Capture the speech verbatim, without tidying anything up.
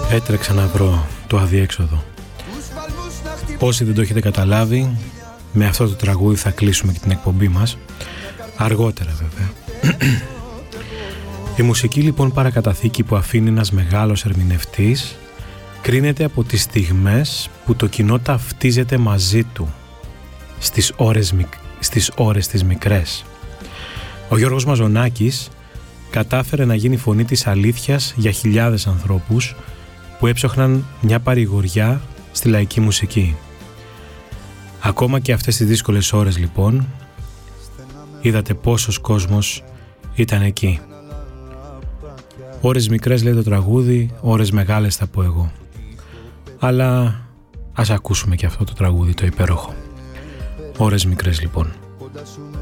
Έτρεξα να βρω το αδιέξοδο. Όσοι δεν το έχετε καταλάβει, με αυτό το τραγούδι θα κλείσουμε και την εκπομπή μας. Αργότερα βέβαια. Η μουσική λοιπόν παρακαταθήκη που αφήνει ένας μεγάλος ερμηνευτής κρίνεται από τις στιγμές που το κοινό ταυτίζεται μαζί του στις ώρες, στις ώρες τις μικρές. Ο Γιώργος Μαζονάκης κατάφερε να γίνει φωνή της αλήθειας για χιλιάδες ανθρώπους που έψοχναν μια παρηγοριά στη λαϊκή μουσική. Ακόμα και αυτές τις δύσκολες ώρες λοιπόν είδατε πόσος κόσμος ήταν εκεί. Ώρες μικρές λέει το τραγούδι, ώρες μεγάλες θα πω εγώ. Αλλά ας ακούσουμε και αυτό το τραγούδι το υπέροχο. Ώρες μικρές λοιπόν.